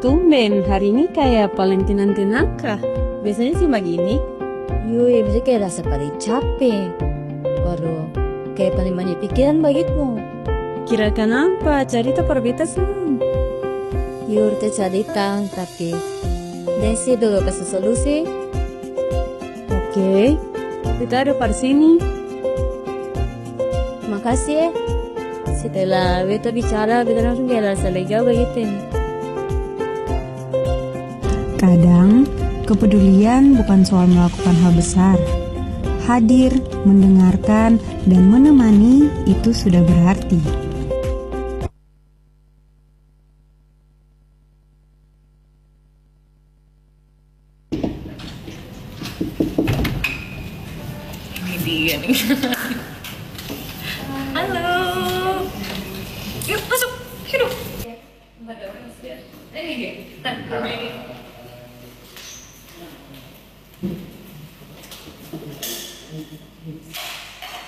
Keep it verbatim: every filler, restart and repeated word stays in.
tumben, hari ini kayak Valentine kah? Biasanya sih begini. Yui, bisa kayak rasa paling capek. Baru kayak paling banyak pikiran begitu. Kira kenapa? Cerita perbita sih. Yur teh cerita, tapi Desi dulu kasih solusi. Oke, kita ada di sini. Makasih ya. Setelah beta bicara, beta langsung kayak rasa lega begitu. Kadang, kepedulian bukan soal melakukan hal besar. Hadir, mendengarkan, dan menemani itu sudah berarti. Ini dia nih. Halo. Yuk masuk. Hidup. Eh,